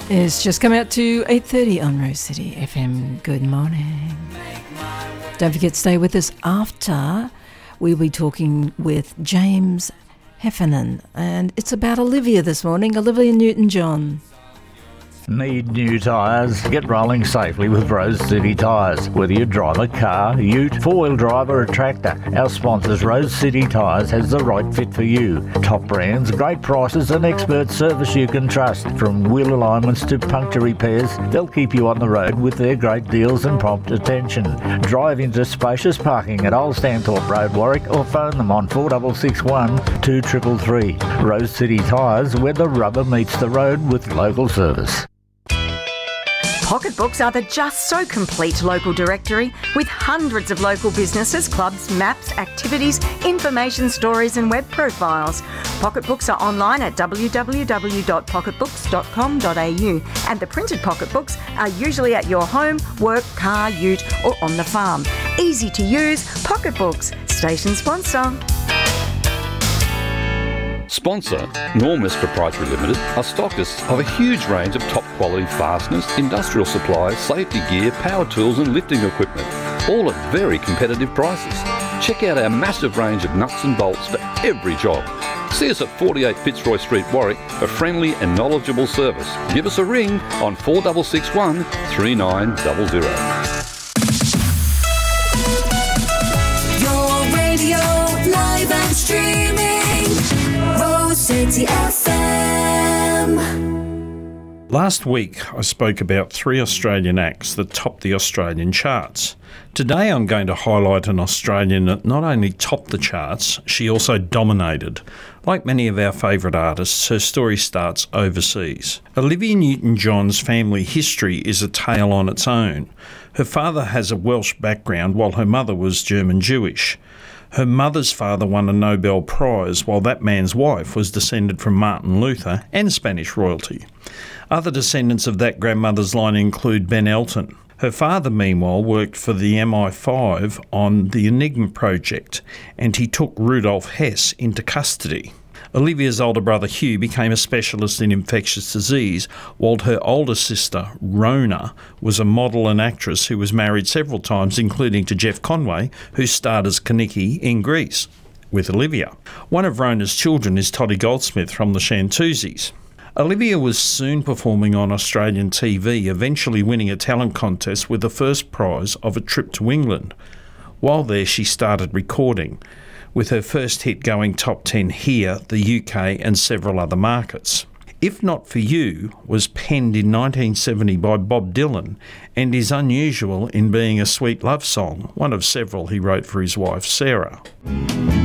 It's just come out to 8:30 on Rose City FM. Good morning. Don't forget to stay with us after. We'll be talking with James Heffernan, and it's about Olivia this morning, Olivia Newton-John. Need new tyres? Get rolling safely with Rose City Tyres. Whether you drive a car, ute, four-wheel drive or a tractor, our sponsors Rose City Tyres has the right fit for you. Top brands, great prices and expert service you can trust. From wheel alignments to puncture repairs, they'll keep you on the road with their great deals and prompt attention. Drive into spacious parking at Old Stanthorpe Road, Warwick, or phone them on 4661 2333. Rose City Tyres, where the rubber meets the road with local service. Pocketbooks are the just so complete local directory with hundreds of local businesses, clubs, maps, activities, information, stories and web profiles. Pocketbooks are online at www.pocketbooks.com.au and the printed pocketbooks are usually at your home, work, car, ute or on the farm. Easy to use, Pocketbooks, station sponsor. Sponsor, Normus Proprietary Limited, are stockists of a huge range of top quality fasteners, industrial supplies, safety gear, power tools and lifting equipment, all at very competitive prices. Check out our massive range of nuts and bolts for every job. See us at 48 Fitzroy Street, Warwick, for friendly and knowledgeable service. Give us a ring on 4661 3900. Your radio, live and streaming. City FM. Last week, I spoke about 3 Australian acts that topped the Australian charts. Today, I'm going to highlight an Australian that not only topped the charts, she also dominated. Like many of our favourite artists, her story starts overseas. Olivia Newton-John's family history is a tale on its own. Her father has a Welsh background while her mother was German-Jewish. Her mother's father won a Nobel Prize, while that man's wife was descended from Martin Luther and Spanish royalty. Other descendants of that grandmother's line include Ben Elton. Her father, meanwhile, worked for the MI5 on the Enigma project, and he took Rudolf Hess into custody. Olivia's older brother Hugh became a specialist in infectious disease, while her older sister, Rona, was a model and actress who was married several times, including to Jeff Conway, who starred as Kaniki in Grease with Olivia. One of Rona's children is Toddy Goldsmith from the Shantuzis. Olivia was soon performing on Australian TV, eventually winning a talent contest with the first prize of a trip to England. While there, she started recording, with her first hit going top 10 here, the UK and several other markets. If Not For You was penned in 1970 by Bob Dylan and is unusual in being a sweet love song, one of several he wrote for his wife Sarah.